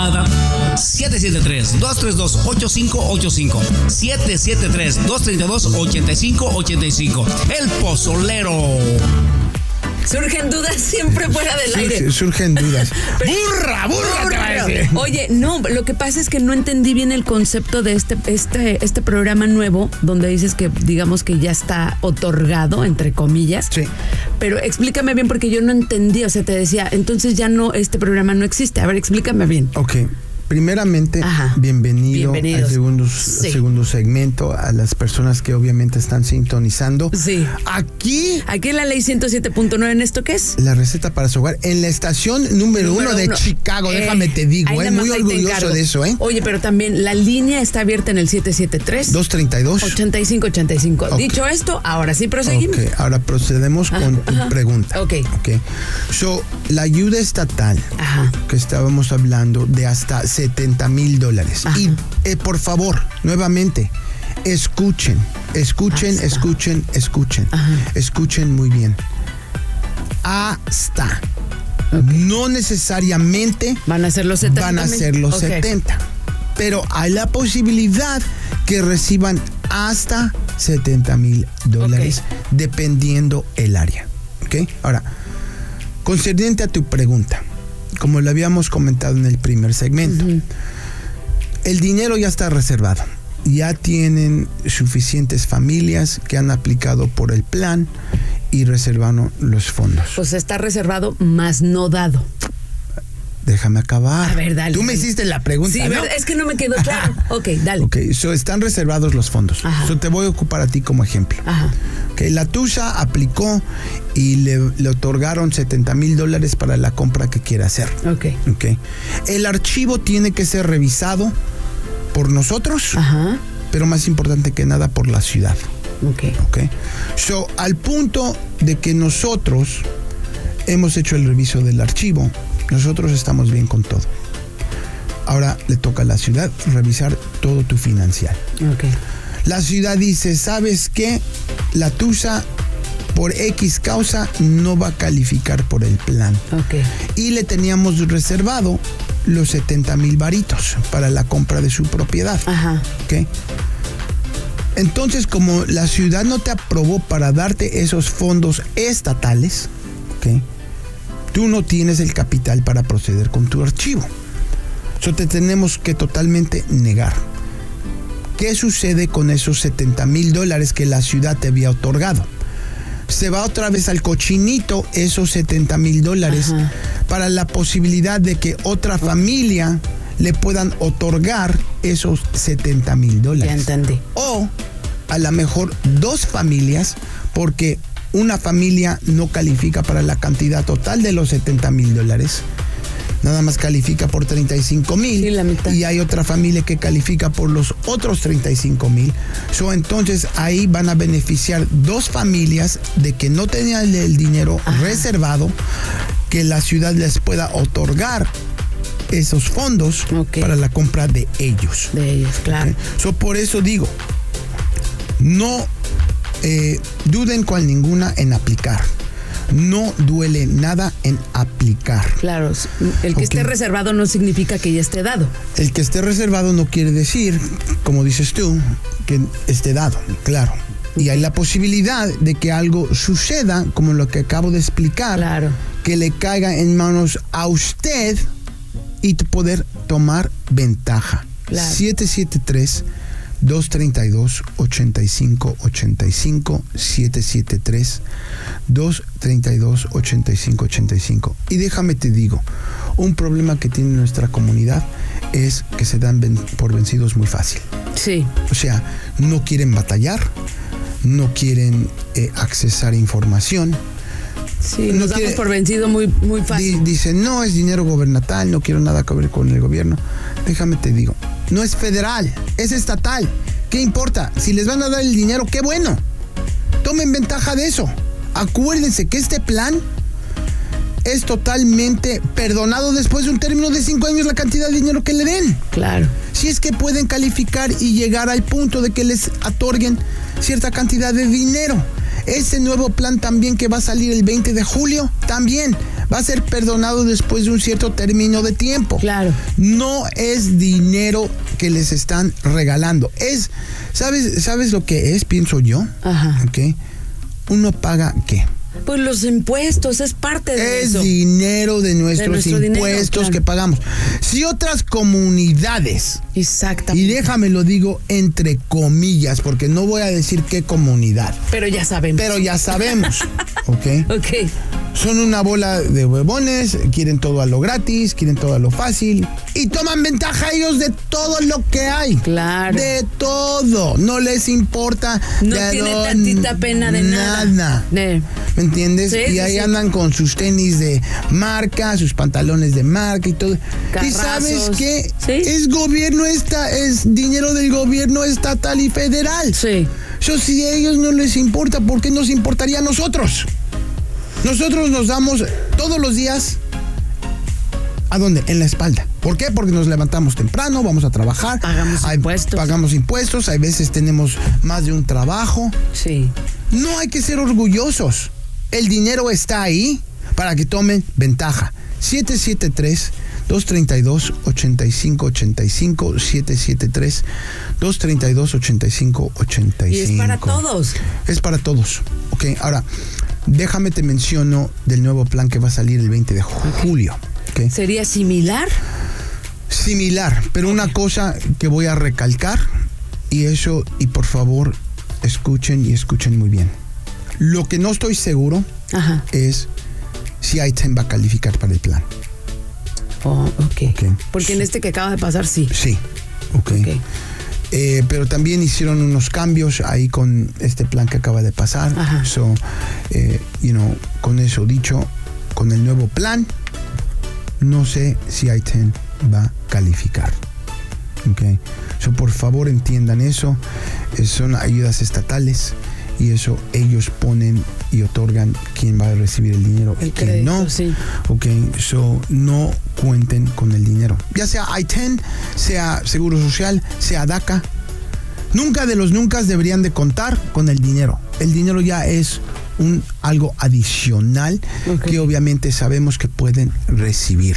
773-232-8585. 773-232-8585. El Pozolero. Surgen dudas siempre fuera del aire. Surgen dudas. ¡Burra te va a decir! Oye, no, lo que pasa es que no entendí bien el concepto de este programa nuevo, donde dices que, digamos que ya está otorgado, entre comillas. Sí. Pero explícame bien, porque yo no entendí. O sea, te decía, entonces ya no, este programa no existe. A ver, explícame bien. Ok. Primeramente, bienvenidos al segundo segmento, a las personas que obviamente están sintonizando. Sí. Aquí en la ley 107.9, ¿en esto qué es? La receta para su hogar, en la estación número uno de Chicago, déjame te digo, muy orgulloso de eso, Oye, pero también la línea está abierta en el 773-232-8585. Okay. Dicho esto, ahora sí proseguimos. Ok, ahora procedemos con tu pregunta. Ok. So, la ayuda estatal que estábamos hablando de hasta $70,000. Y por favor, nuevamente, escuchen muy bien. Hasta. No necesariamente van a ser los 70. 70. Pero hay la posibilidad que reciban hasta $70,000 dependiendo el área. ¿Ok? Ahora, concerniente a tu pregunta, como lo habíamos comentado en el primer segmento, el dinero ya está reservado. Ya tienen suficientes familias que han aplicado por el plan y reservaron los fondos. Pues está reservado, más no dado. Déjame acabar. A ver, dale. Tú me hiciste la pregunta, sí, ¿no? Es que no me quedó claro. Ok, dale. Ok, están reservados los fondos. Te voy a ocupar a ti como ejemplo. La TUSA aplicó y le otorgaron $70,000 para la compra que quiera hacer. Ok. El archivo tiene que ser revisado por nosotros, pero más importante que nada por la ciudad. Ok. Al punto de que nosotros hemos hecho el reviso del archivo, nosotros estamos bien con todo. Ahora le toca a la ciudad revisar todo tu financial. La ciudad dice, ¿sabes qué? La TUSA por X causa no va a calificar por el plan. Y le teníamos reservado los 70,000 varitos para la compra de su propiedad. Entonces, como la ciudad no te aprobó para darte esos fondos estatales, tú no tienes el capital para proceder con tu archivo. Te tenemos que totalmente negar. ¿Qué sucede con esos $70,000 que la ciudad te había otorgado? Se va otra vez al cochinito esos $70,000 para la posibilidad de que otra familia le puedan otorgar esos $70,000. Ya entendí. O a lo mejor dos familias, porque una familia no califica para la cantidad total de los $70,000. Nada más califica por 35,000. Sí, la mitad. Y hay otra familia que califica por los otros 35,000. Entonces ahí van a beneficiar dos familias de que no tenían el dinero reservado, que la ciudad les pueda otorgar esos fondos para la compra de ellos. Claro. Por eso digo, no duden con ninguna en aplicar. No duele nada en aplicar. Claro, el que esté reservado no significa que ya esté dado. El que esté reservado no quiere decir, como dices tú, que esté dado, claro. Y hay la posibilidad de que algo suceda, como lo que acabo de explicar, que le caiga en manos a usted y poder tomar ventaja. 773-232-8585, 773-232-8585. Y déjame te digo, un problema que tiene nuestra comunidad es que se dan por vencidos muy fácil. Sí. O sea, no quieren batallar, no quieren accesar información. Sí, nos damos por vencido muy fácil. Dicen, no, es dinero gubernamental, no quiero nada que ver con el gobierno. Déjame te digo, no es federal, es estatal. ¿Qué importa? Si les van a dar el dinero, qué bueno. Tomen ventaja de eso. Acuérdense que este plan es totalmente perdonado después de un término de 5 años la cantidad de dinero que le den. Claro. Si es que pueden calificar y llegar al punto de que les otorguen cierta cantidad de dinero. Ese nuevo plan también que va a salir el 20 de julio, también va a ser perdonado después de un cierto término de tiempo. Claro. No es dinero que les están regalando. ¿Sabes lo que es? Pienso yo. Ajá. ¿Okay? Uno paga ¿qué? Pues los impuestos, es parte de eso. Es dinero de nuestros impuestos que pagamos. Si otras comunidades, exactamente, y déjame lo digo entre comillas, porque no voy a decir qué comunidad. Pero ya sabemos. ¿Ok? Ok. Son una bola de huevones, quieren todo a lo gratis, quieren todo a lo fácil y toman ventaja ellos de todo lo que hay. Claro. De todo. No les importa. No tiene tantita pena de nada. ¿Me entiendes? Sí, y ahí andan con sus tenis de marca, sus pantalones de marca y todo. Carrazos. ¿Y sabes qué? ¿Sí? Es dinero del gobierno estatal y federal. Sí. Si a ellos no les importa, ¿por qué nos importaría a nosotros? Nosotros nos damos todos los días, ¿a dónde? En la espalda. ¿Por qué? Porque nos levantamos temprano, vamos a trabajar. Pagamos impuestos, hay veces tenemos más de un trabajo. Sí. No hay que ser orgullosos. El dinero está ahí para que tomen ventaja. 773-232-8585, 773-232-8585. Y es para todos. Es para todos. Ok, ahora, déjame te menciono del nuevo plan que va a salir el 20 de julio. Okay. ¿Sería similar? Similar, pero una cosa que voy a recalcar, y por favor, escuchen muy bien. Lo que no estoy seguro es si I-10 va a calificar para el plan. Oh, ok. Porque en este que acaba de pasar, sí. Sí, ok. Pero también hicieron unos cambios ahí con este plan que acaba de pasar. Con eso dicho, con el nuevo plan, no sé si I-10 va a calificar. Okay. Por favor entiendan eso. Son ayudas estatales y eso ellos ponen y otorgan quién va a recibir el dinero y quién no. Sí. Okay. No cuenten con el dinero. Ya sea I-10, sea Seguro Social, sea DACA. Nunca de los nunca deberían de contar con el dinero. El dinero ya es algo adicional que obviamente sabemos que pueden recibir.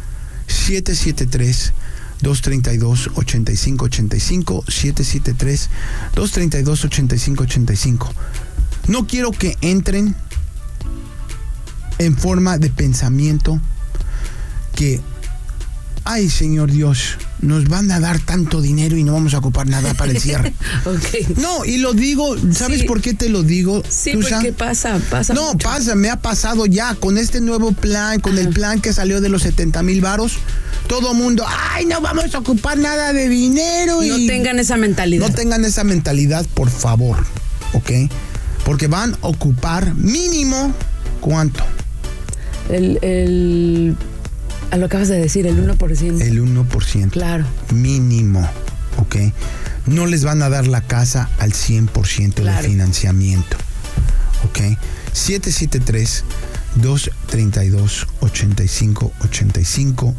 773-232-8585, 773-232-8585. No quiero que entren en forma de pensamiento que, ay, Señor Dios, nos van a dar tanto dinero y no vamos a ocupar nada para el cierre. No, y lo digo, ¿sabes por qué te lo digo? Sí, porque pasa No, mucho. me ha pasado ya con este nuevo plan, con el plan que salió de los 70,000 varos. Todo mundo, ay, no vamos a ocupar nada de dinero. No tengan esa mentalidad. No tengan esa mentalidad, por favor, ¿ok? Porque van a ocupar mínimo, ¿cuánto? A lo acabas de decir, el 1%. El 1%. Claro. Mínimo, ¿ok? No les van a dar la casa al 100% de financiamiento, ¿ok? 773-232-8585,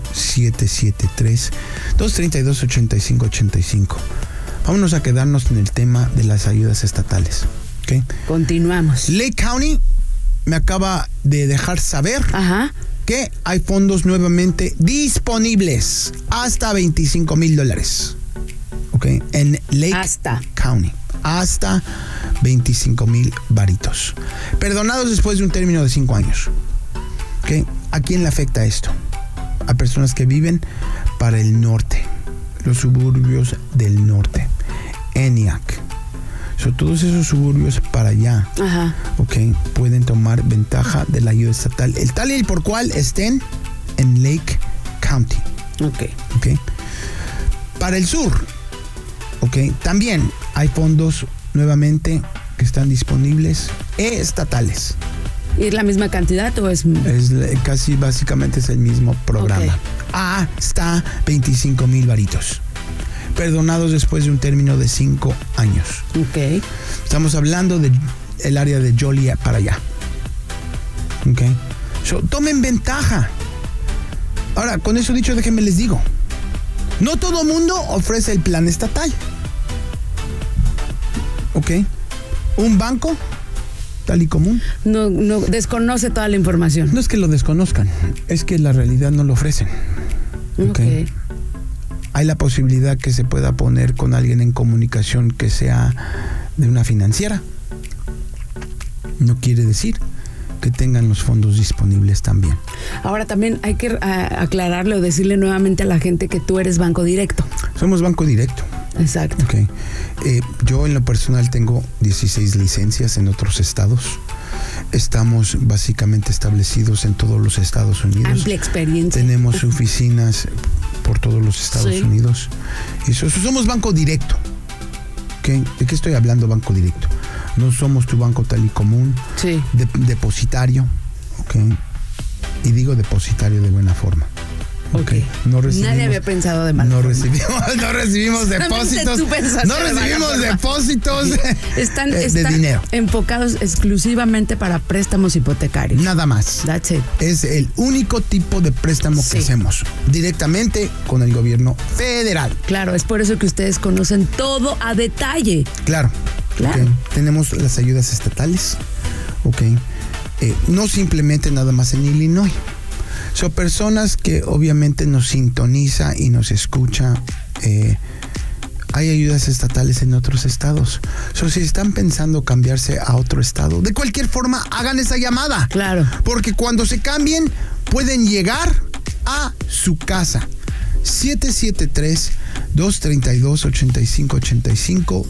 773-232-8585. Vámonos a quedarnos en el tema de las ayudas estatales, ¿ok? Continuamos. Lake County me acaba de dejar saber que hay fondos nuevamente disponibles hasta $25,000. ¿Ok? En Lake County. Hasta 25,000 varitos. Perdonados después de un término de 5 años. ¿Ok? ¿A quién le afecta esto? A personas que viven para el norte. Los suburbios del norte. ENIAC. Todos esos suburbios para allá, ¿ok? Pueden tomar ventaja de la ayuda estatal. El tal y el por cual estén en Lake County. Ok. Para el sur, ¿ok? También hay fondos nuevamente que están disponibles estatales. ¿Y es la misma cantidad o es...? Casi básicamente es el mismo programa. Hasta 25,000 varitos. Perdonados después de un término de 5 años. Ok. Estamos hablando del área de Joliet para allá. Ok. Tomen ventaja. Ahora, con eso dicho, déjenme les digo. No todo mundo ofrece el plan estatal. Ok. Un banco tal y común. No desconoce toda la información. No es que lo desconozcan, es que la realidad no lo ofrecen. Okay. Hay la posibilidad que se pueda poner con alguien en comunicación que sea de una financiera. No quiere decir que tengan los fondos disponibles también. Ahora también hay que aclararle o decirle nuevamente a la gente que tú eres Banco Directo. Somos Banco Directo. Exacto. Okay. Yo en lo personal tengo 16 licencias en otros estados. Estamos básicamente establecidos en todos los Estados Unidos. Amplia experiencia. Tenemos oficinas por todos los Estados Unidos. Y somos Banco Directo. ¿Okay? ¿De qué estoy hablando, Banco Directo? No somos tu banco tal y común. Sí. Depositario. ¿Okay? Y digo depositario de buena forma. Okay. Nadie había pensado de mala forma. No recibimos depósitos. No recibimos depósitos están de dinero. Enfocados exclusivamente para préstamos hipotecarios. Nada más. That's it. Es el único tipo de préstamo que hacemos directamente con el gobierno federal. Claro, es por eso que ustedes conocen todo a detalle. Claro. Okay. Tenemos las ayudas estatales. Okay. No simplemente nada más en Illinois. Son personas que obviamente nos sintoniza y nos escucha. Hay ayudas estatales en otros estados. Si están pensando cambiarse a otro estado, de cualquier forma, hagan esa llamada. Claro. Porque cuando se cambien, pueden llegar a su casa. 773-232-8585,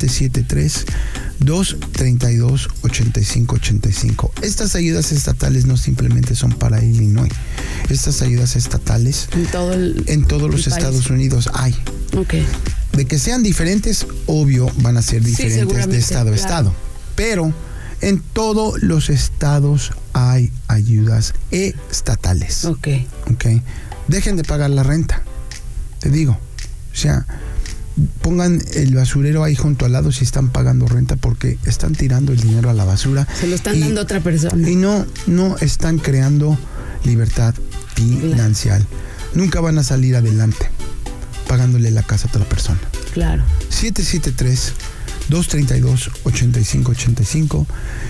773-232-8585. Estas ayudas estatales no simplemente son para Illinois. Estas ayudas estatales en todos los Estados Unidos hay. Okay. De que sean diferentes, obvio, van a ser diferentes de estado a estado. Pero en todos los estados hay ayudas estatales. Okay. Dejen de pagar la renta, te digo. O sea, pongan el basurero ahí junto al lado si están pagando renta, porque están tirando el dinero a la basura. Se lo están dando a otra persona. Y no están creando libertad financiera. Nunca van a salir adelante pagándole la casa a otra persona. Claro. 773-232-8585,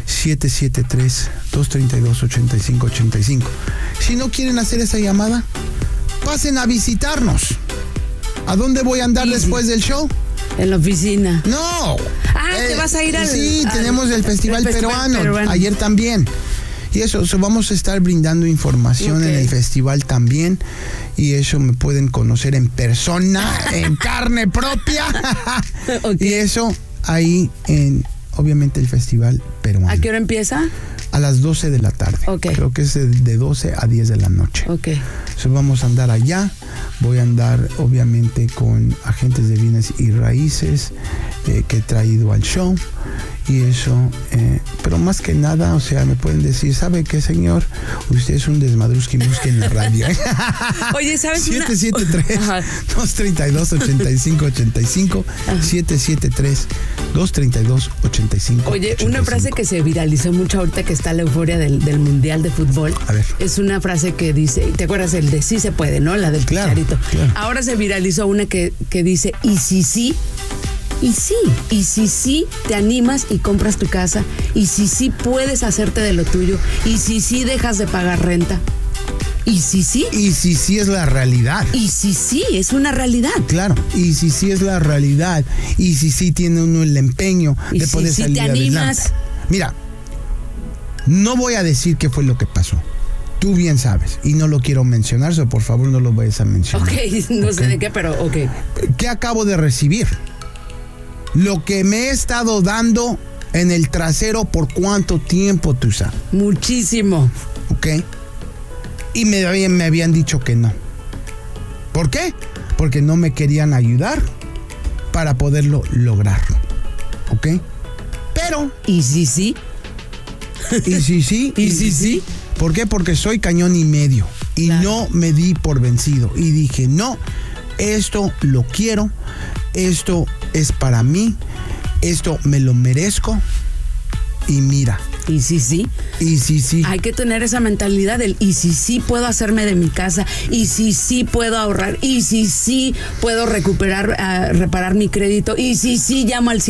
773-232-8585. Si no quieren hacer esa llamada, pasen a visitarnos. ¿A dónde voy a andar después del show? En la oficina. No. ¿Te vas a ir al...? Sí, tenemos el Festival Peruano. Ayer también. Y eso vamos a estar brindando información en el festival también. Y eso me pueden conocer en persona, en carne propia. Y eso ahí en, obviamente, el Festival Peruano. ¿A qué hora empieza? A las 12 de la tarde. Creo que es de 12 a 10 de la noche. Vamos a andar allá. Voy a andar, obviamente, con agentes de bienes y raíces que he traído al show. Y eso, pero más que nada, o sea, me pueden decir, ¿sabe qué, señor? Usted es un desmadrusqui, busque en la radio. Oye, ¿sabes? 773-232-8585, 773-232-8585. Oye, una frase que se viralizó mucho ahorita que está la euforia del Mundial de Fútbol. A ver. Es una frase que dice, ¿te acuerdas? El de sí se puede, ¿no? La del Chicharito. Claro. Ahora se viralizó una que dice, ¿y si sí? Y si te animas y compras tu casa, y si puedes hacerte de lo tuyo, y si dejas de pagar renta, y si es la realidad, y si es una realidad, claro, y si es la realidad, y si tiene uno el empeño de poder salir adelante. Mira, no voy a decir qué fue lo que pasó. Tú bien sabes, y no lo quiero mencionar, por favor no lo vayas a mencionar. No sé de qué, pero ¿Qué acabo de recibir? Lo que me he estado dando en el trasero por cuánto tiempo, Tusa. Muchísimo. Y me habían dicho que no. ¿Por qué? Porque no me querían ayudar para poderlo lograr. Pero... ¿Y si sí? ¿Y si sí? ¿Y si sí? ¿Por qué? Porque soy cañón y medio. Y no me di por vencido. Y dije, no, esto lo quiero. Esto es para mí, esto me lo merezco y mira, Y sí. Y sí. Hay que tener esa mentalidad del y sí puedo hacerme de mi casa, y sí puedo ahorrar, y sí puedo reparar mi crédito, y sí llamo al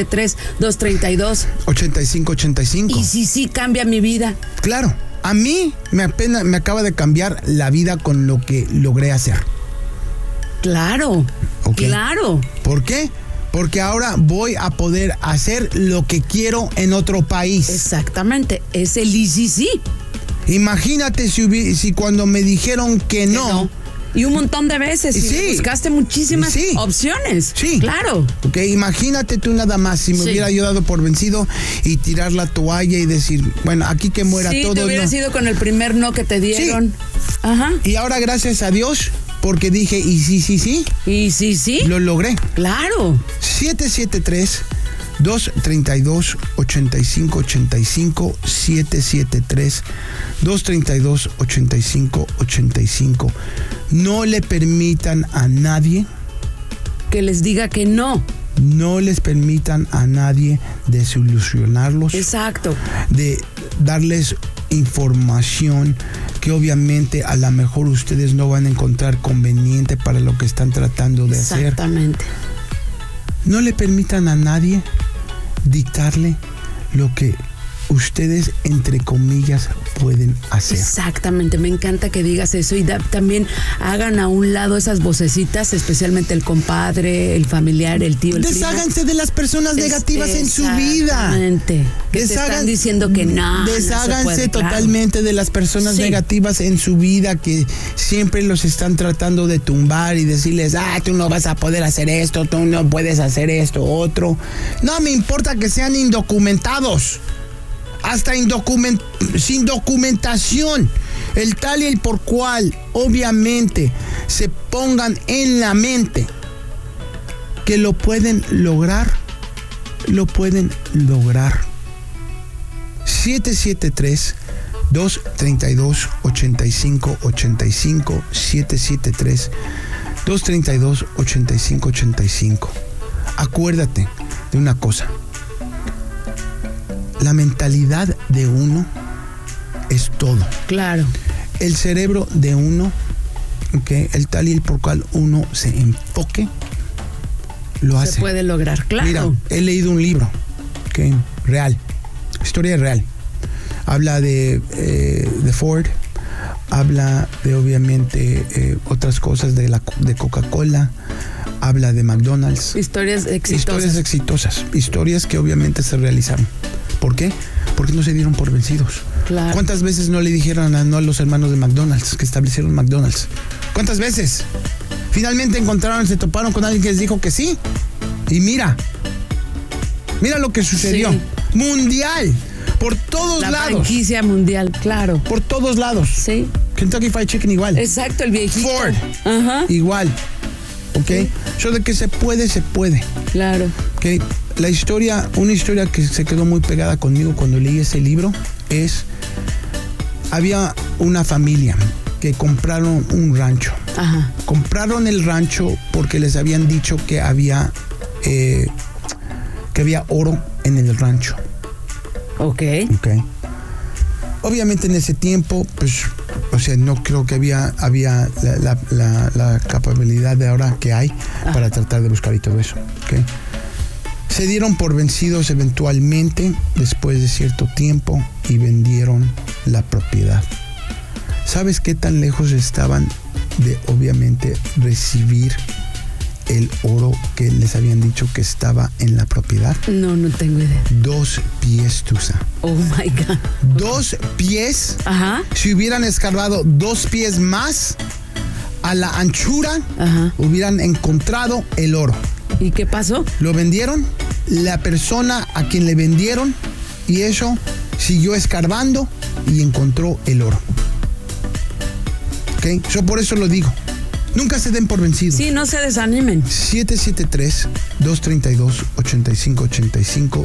773-232-8585. Y sí cambia mi vida. Claro, a mí me acaba de cambiar la vida con lo que logré hacer. Claro, okay. Claro. ¿Por qué? Porque ahora voy a poder hacer lo que quiero en otro país. Exactamente, es el y sí. Imagínate si cuando me dijeron que no. Y un montón de veces, sí. Buscaste muchísimas opciones. Sí. Claro. Ok, imagínate tú nada más si me hubiera yo dado por vencido y tirar la toalla y decir, bueno, aquí que muera todo. Sí, te hubieras ido con el primer no que te dieron. Sí. Ajá. Y ahora gracias a Dios, porque dije, y sí. Y sí. Lo logré. Claro. 773-232-8585. 773-232-8585. No le permitan a nadie que les diga que no. No les permitan a nadie desilusionarlos. Exacto. De darles información que obviamente a lo mejor ustedes no van a encontrar conveniente para lo que están tratando de hacer. Exactamente. No le permitan a nadie dictarle lo que ustedes, entre comillas, pueden hacer. Exactamente, me encanta que digas eso y también hagan a un lado esas vocecitas, especialmente el compadre, el familiar, el tío, el Desháganse primo. De las personas negativas en su vida. Exactamente. Que te están diciendo que no. Desháganse no se puede, totalmente de las personas negativas en su vida que siempre los están tratando de tumbar y decirles, tú no vas a poder hacer esto, tú no puedes hacer esto, otro. No me importa que sean indocumentados. Hasta sin documentación, el tal y el por cual, obviamente, se pongan en la mente que lo pueden lograr, lo pueden lograr. 773-232-8585, 773-232-8585. Acuérdate de una cosa. La mentalidad de uno es todo. Claro. El cerebro de uno, el tal y el por cual uno se enfoque, lo hace. Se puede lograr, claro. Mira, he leído un libro, real, historia real. Habla de Ford, habla de obviamente otras cosas de Coca-Cola, habla de McDonald's. Historias exitosas. Historias que obviamente se realizaron. ¿Por qué? Porque no se dieron por vencidos. Claro. ¿Cuántas veces no le dijeron no a los hermanos de McDonald's que establecieron McDonald's? ¿Cuántas veces? Finalmente se toparon con alguien que les dijo que sí. Y mira lo que sucedió. Sí. Mundial. Por todos lados. La franquicia mundial, claro. Por todos lados. Sí. Kentucky Fried Chicken igual. Exacto, el viejito. Ford. Ajá. Igual. ¿Ok? Sí. Eso de que se puede. Claro. ¿Ok? Una historia que se quedó muy pegada conmigo cuando leí ese libro había una familia que compraron un rancho. Ajá. Compraron el rancho porque les habían dicho que había oro en el rancho. Ok. Obviamente en ese tiempo, pues, no creo que había la capacidad de ahora que hay para tratar de buscar y todo eso. ¿Okay? Se dieron por vencidos eventualmente después de cierto tiempo y vendieron la propiedad. ¿Sabes qué tan lejos estaban de obviamente recibir el oro que les habían dicho que estaba en la propiedad? No tengo idea. 2 pies, Tusa. Oh my God. 2 pies. Ajá. Si hubieran escarbado 2 pies más a la anchura, hubieran encontrado el oro. ¿Y qué pasó? Lo vendieron, la persona a quien le vendieron, y eso siguió escarbando y encontró el oro. ¿Ok? Yo por eso lo digo. Nunca se den por vencidos. Sí, no se desanimen. 773-232-8585,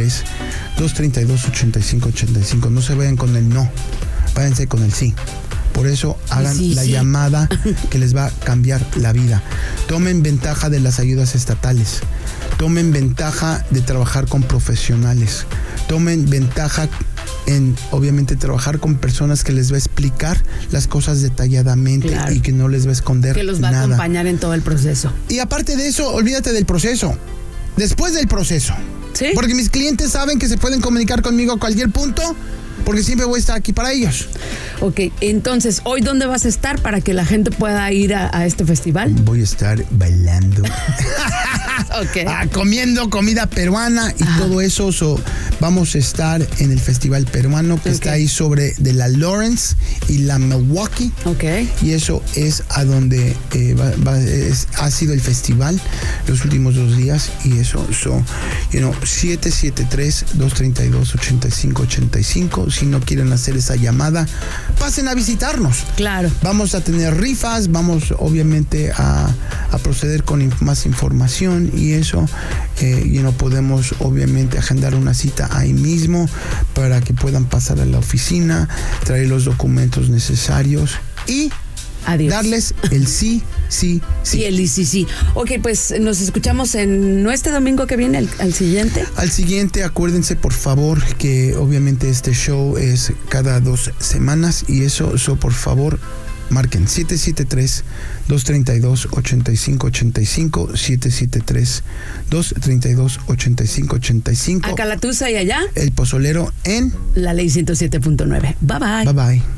773-232-8585. No se vayan con el no, váyanse con el sí. Por eso hagan la llamada que les va a cambiar la vida. Tomen ventaja de las ayudas estatales. Tomen ventaja de trabajar con profesionales. Tomen ventaja en, obviamente, trabajar con personas que les va a explicar las cosas detalladamente y que no les va a esconder nada. Que los va a acompañar en todo el proceso. Y aparte de eso, olvídate del proceso. Después del proceso. ¿Sí? Porque mis clientes saben que se pueden comunicar conmigo a cualquier punto, porque siempre voy a estar aquí para ellos. Ok, entonces, ¿hoy dónde vas a estar para que la gente pueda ir a este festival? Voy a estar bailando. Okay. Comiendo comida peruana y todo eso. Vamos a estar en el Festival Peruano que está ahí sobre de la Lawrence y la Milwaukee. Y eso es a donde ha sido el festival los últimos 2 días. Y eso, 773-232-8585. Si no quieren hacer esa llamada, pasen a visitarnos. Claro. Vamos a tener rifas, vamos obviamente a proceder con más información y eso, podemos obviamente agendar una cita ahí mismo para que puedan pasar a la oficina, traer los documentos necesarios y darles el sí. Y el sí. Ok, pues nos escuchamos no este domingo que viene, al siguiente. Al siguiente, acuérdense por favor que obviamente este show es cada 2 semanas y eso por favor, marquen 773-232-8585, 773-232-8585. Acá la Tusa y allá. El Pozolero en La Ley 107.9. Bye bye. Bye bye.